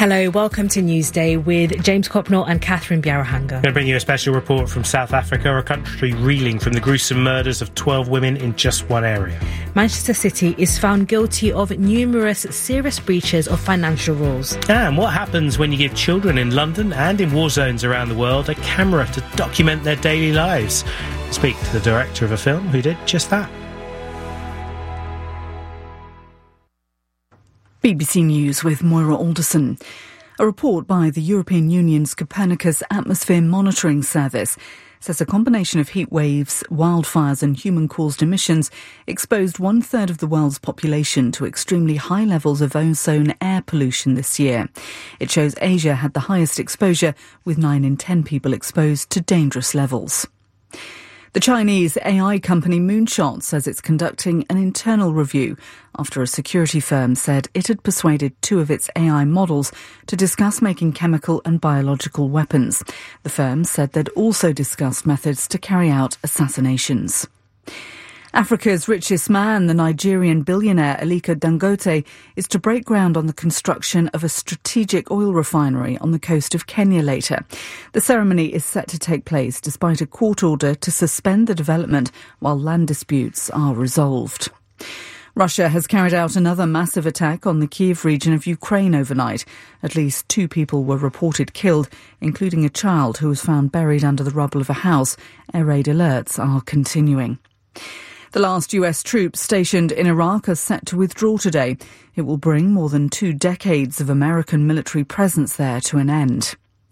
Hello, welcome to Newsday with James Copnell and Catherine Biarahanga. I'm going to bring you a special report from South Africa, a country reeling from the gruesome murders of 12 women in just one area. Manchester City is found guilty of numerous serious breaches of financial rules. And what happens when you give children in London and in war zones around the world a camera to document their daily lives? Speak to the director of a film who did just that. BBC News with Moira Alderson. A report by the European Union's Copernicus Atmosphere Monitoring Service says a combination of heat waves, wildfires and human-caused emissions exposed one-third of the world's population to extremely high levels of ozone air pollution this year. It shows Asia had the highest exposure, with 9 in 10 people exposed to dangerous levels. The Chinese AI company Moonshot says it's conducting an internal review after a security firm said it had persuaded 2 of its AI models to discuss making chemical and biological weapons. The firm said they'd also discussed methods to carry out assassinations. Africa's richest man, the Nigerian billionaire Aliko Dangote, is to break ground on the construction of a strategic oil refinery on the coast of Kenya later. The ceremony is set to take place despite a court order to suspend the development while land disputes are resolved. Russia has carried out another massive attack on the Kyiv region of Ukraine overnight. At least 2 people were reported killed, including a child who was found buried under the rubble of a house. Air raid alerts are continuing. The last US troops stationed in Iraq are set to withdraw today. It will bring more than 2 decades of American military presence there to an end.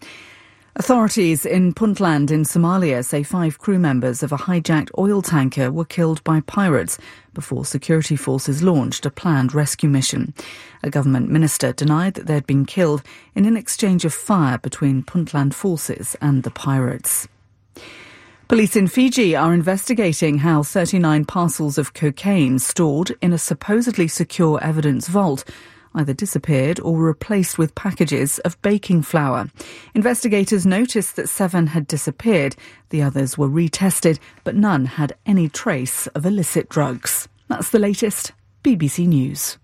Authorities in Puntland in Somalia say 5 crew members of a hijacked oil tanker were killed by pirates before security forces launched a planned rescue mission. A government minister denied that they'd been killed in an exchange of fire between Puntland forces and the pirates. Police in Fiji are investigating how 39 parcels of cocaine stored in a supposedly secure evidence vault either disappeared or were replaced with packages of baking flour. Investigators noticed that 7 had disappeared. The others were retested, but none had any trace of illicit drugs. That's the latest. BBC News.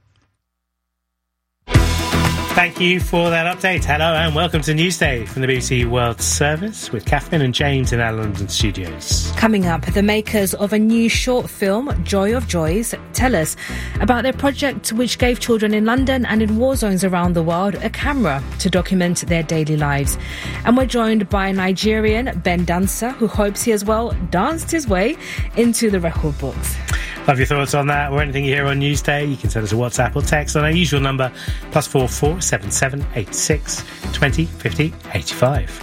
Thank you for that update. Hello and welcome to Newsday from the BBC World Service with Catherine and James in our London studios. Coming up, the makers of a new short film, Joy of Joys, tell us about their project which gave children in London and in war zones around the world a camera to document their daily lives. And we're joined by Nigerian Ben Dancer, who hopes he has danced his way into the record books. Love your thoughts on that or anything you hear on Newsday. You can send us a WhatsApp or text on our usual number, +44 77 86 20 50 85.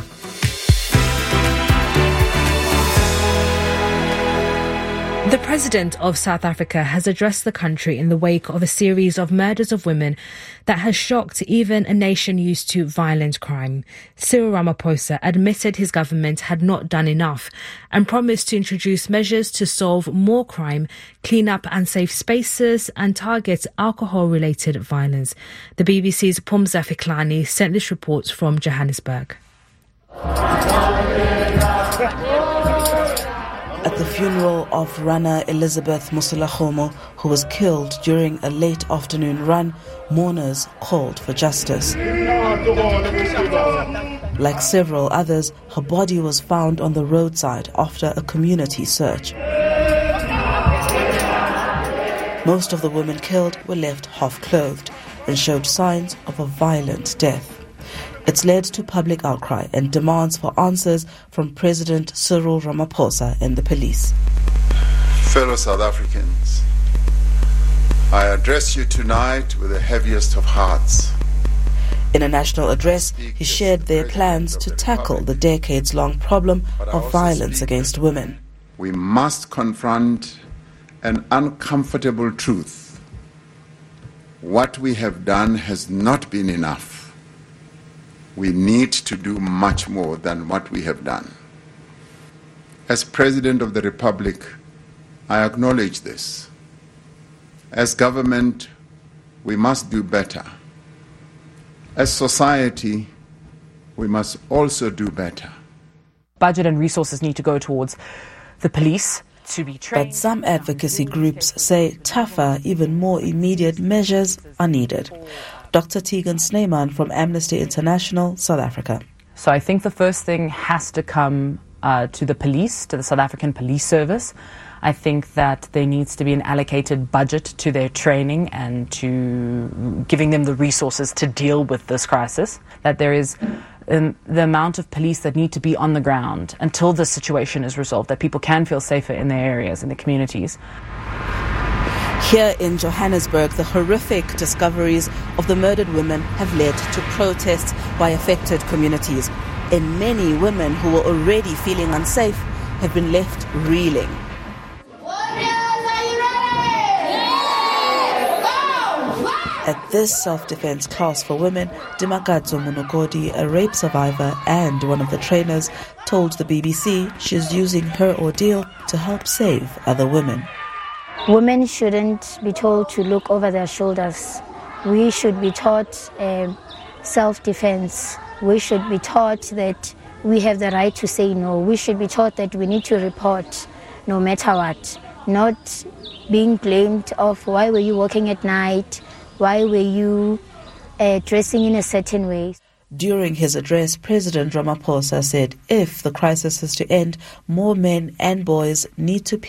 The President of South Africa has addressed the country in the wake of a series of murders of women that has shocked even a nation used to violent crime. Cyril Ramaphosa admitted his government had not done enough and promised to introduce measures to solve more crime, clean up unsafe spaces and target alcohol-related violence. The BBC's Pumza Fiklani sent this report from Johannesburg. At the funeral of Rana Elizabeth Musulakhomo, who was killed during a late afternoon run, mourners called for justice. Like several others, her body was found on the roadside after a community search. Most of the women killed were left half-clothed and showed signs of a violent death. It's led to public outcry and demands for answers from President Cyril Ramaphosa and the police. Fellow South Africans, I address you tonight with the heaviest of hearts. In a national address, he shared their plans to tackle the decades-long problem of violence against women. We must confront an uncomfortable truth. What we have done has not been enough. We need to do much more than what we have done. As President of the Republic, I acknowledge this. As government, we must do better. As society, we must also do better. Budget and resources need to go towards the police to be trained. But some advocacy groups say tougher, even more immediate measures are needed. Dr. Tegan Snyman from Amnesty International, South Africa. So I think the first thing has to come to the police, to the South African Police Service. I think that there needs to be an allocated budget to their training and to giving them the resources to deal with this crisis. That there is the amount of police that need to be on the ground until the situation is resolved, that people can feel safer in their areas, in their communities. Here in Johannesburg, the horrific discoveries of the murdered women have led to protests by affected communities. And many women who were already feeling unsafe have been left reeling. At this self-defense class for women, Dimakatso Munokodi, a rape survivor and one of the trainers, told the BBC she's using her ordeal to help save other women. Women shouldn't be told to look over their shoulders. We should be taught self-defense. We should be taught that we have the right to say no. We should be taught that we need to report no matter what. Not being blamed of why were you working at night, why were you dressing in a certain way. During his address, President Ramaphosa said if the crisis is to end, more men and boys need to